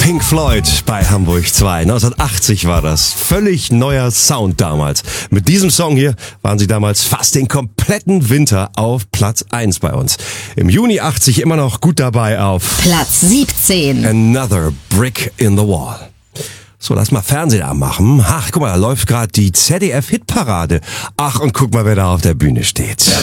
Pink Floyd bei Hamburg 2. 1980 war das. Völlig neuer Sound damals. Mit diesem Song hier waren sie damals fast den kompletten Winter auf Platz 1 bei uns. Im Juni 80 immer noch gut dabei auf Platz 17. Another Brick in the Wall. So, lass mal Fernsehen anmachen. Ach, guck mal, da läuft gerade die ZDF-Hitparade. Ach, und guck mal, wer da auf der Bühne steht.